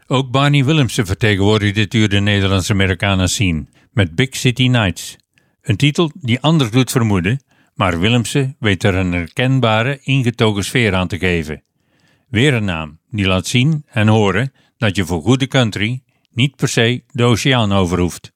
Ook Barney Willemsen vertegenwoordigt dit uur de Nederlands-Americana scene met Big City Nights. Een titel die anders doet vermoeden, maar Willemsen weet er een herkenbare, ingetogen sfeer aan te geven. Weer een naam die laat zien en horen dat je voor goede country niet per se de oceaan over hoeft.